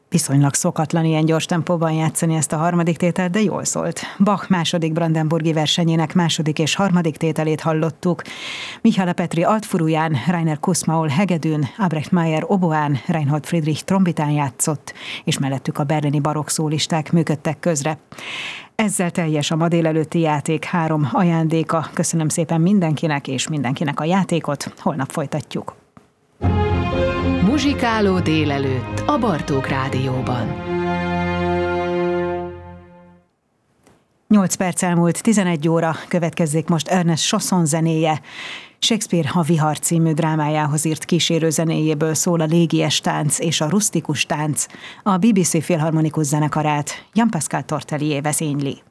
Viszonylag szokatlan ilyen gyors tempóban játszani ezt a harmadik tételt, de jól szólt. Bach második brandenburgi versenyének második és harmadik tételét hallottuk. Mihály Petri altfuruján, Rainer Kussmaul hegedűn, Albrecht Meyer oboán, Reinhold Friedrich trombitán játszott, és mellettük a berlini barokk szólisták működtek közre. Ezzel teljes a ma délelőtti játék 3 ajándéka. Köszönöm szépen mindenkinek és mindenkinek a játékot. Holnap folytatjuk. Muzsikáló délelőtt a Bartók Rádióban. 8 perc elmúlt 11 óra, következzék most Ernest Chausson zenéje. Shakespeare a Vihar című drámájához írt kísérő zenéjéből szól a légies tánc és a rusztikus tánc. A BBC Filharmonikus zenekarát Jean-Pascal Tortelier vezényli.